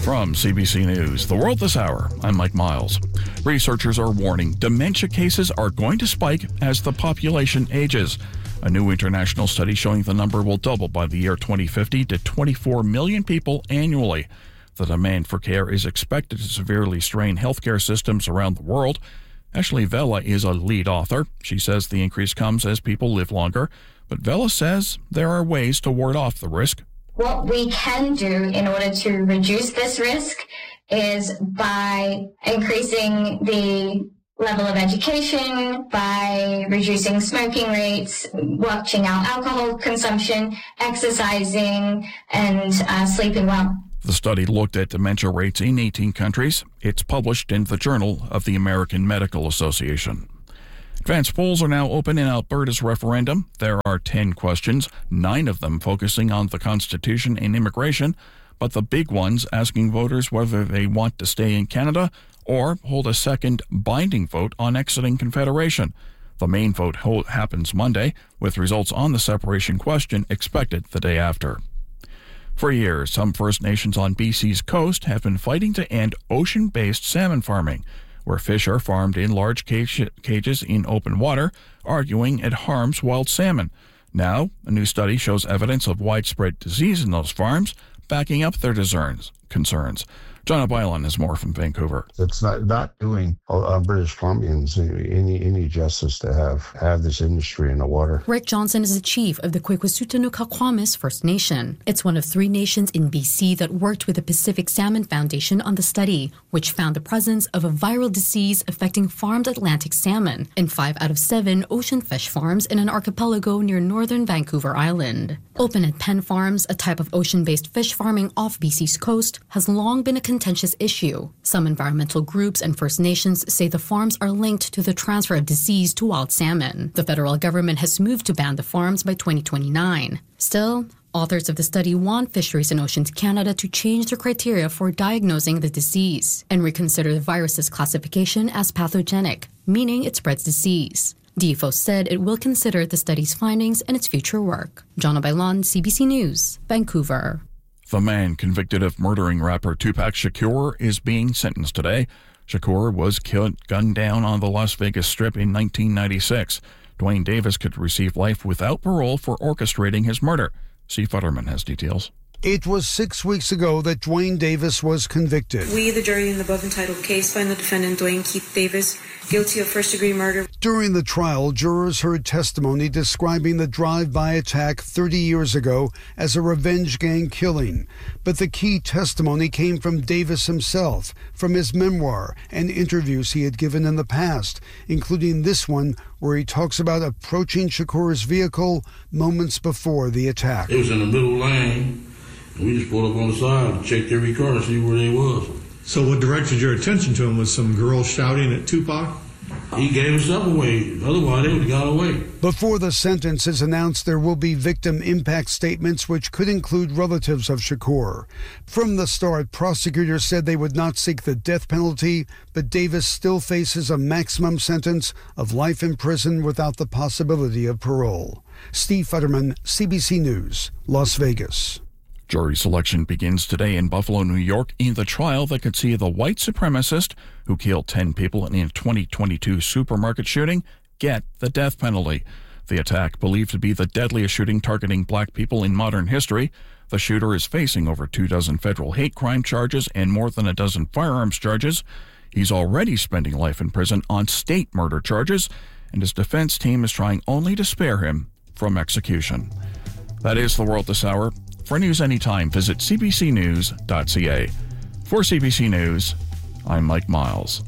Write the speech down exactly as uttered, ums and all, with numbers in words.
From C B C News, The World This Hour, I'm Mike Miles. Researchers are warning dementia cases are going to spike as the population ages. A new international study showing the number will double by the year twenty fifty to twenty-four million people annually. The demand for care is expected to severely strain healthcare systems around the world. Ashley Vella is a lead author. She says the increase comes as people live longer, but Vella says there are ways to ward off the risk. What we can do in order to reduce this risk is by increasing the level of education, by reducing smoking rates, watching out alcohol consumption, exercising, and uh, sleeping well. The study looked at dementia rates in eighteen countries. It's published in the Journal of the American Medical Association. Advance polls are now open in Alberta's referendum. There are ten questions, nine of them focusing on the Constitution and immigration, but the big ones asking voters whether they want to stay in Canada or hold a second binding vote on exiting Confederation. The main vote ho- happens Monday, with results on the separation question expected the day after. For years, some First Nations on B C's coast have been fighting to end ocean-based salmon farming, where fish are farmed in large cage- cages in open water, arguing it harms wild salmon. Now, a new study shows evidence of widespread disease in those farms, backing up their discerns, concerns. John Abilon has more from Vancouver. It's not, not doing uh, British Columbians any any justice to have, have this industry in the water. Rick Johnson is the chief of the Kwikwasutanu-Kakwamis First Nation. It's one of three nations in B C that worked with the Pacific Salmon Foundation on the study, which found the presence of a viral disease affecting farmed Atlantic salmon in five out of seven ocean fish farms in an archipelago near northern Vancouver Island. Open at Penn Farms, a type of ocean-based fish farming off B C's coast, has long been a contentious issue. Some environmental groups and First Nations say the farms are linked to the transfer of disease to wild salmon. The federal government has moved to ban the farms by twenty twenty-nine. Still, authors of the study want Fisheries and Oceans Canada to change their criteria for diagnosing the disease and reconsider the virus's classification as pathogenic, meaning it spreads disease. D F O said it will consider the study's findings in its future work. John Abilon, C B C News, Vancouver. The man convicted of murdering rapper Tupac Shakur is being sentenced today. Shakur was killed, gunned down on the Las Vegas Strip in nineteen ninety-six. Dwayne Davis could receive life without parole for orchestrating his murder. Steve Futterman has details. It was six weeks ago that Dwayne Davis was convicted. We, the jury in the above entitled case, find the defendant, Dwayne Keith Davis, guilty of first-degree murder. During the trial, jurors heard testimony describing the drive-by attack thirty years ago as a revenge gang killing. But the key testimony came from Davis himself, from his memoir and interviews he had given in the past, including this one where he talks about approaching Shakur's vehicle moments before the attack. It was in the middle lane. We just pulled up on the side and checked every car to see where they was. So what directed your attention to him was some girls shouting at Tupac? He gave himself away. Otherwise, they would have got away. Before the sentence is announced, there will be victim impact statements, which could include relatives of Shakur. From the start, prosecutors said they would not seek the death penalty, but Davis still faces a maximum sentence of life in prison without the possibility of parole. Steve Futterman, C B C News, Las Vegas. Jury selection begins today in Buffalo, New York, in the trial that could see the white supremacist who killed ten people in a twenty twenty-two supermarket shooting get the death penalty. The attack, believed to be the deadliest shooting targeting black people in modern history, the shooter is facing over two dozen federal hate crime charges and more than a dozen firearms charges. He's already spending life in prison on state murder charges, and his defense team is trying only to spare him from execution. That is The World This Hour. For news anytime, visit c b c news dot c a. For C B C News, I'm Mike Miles.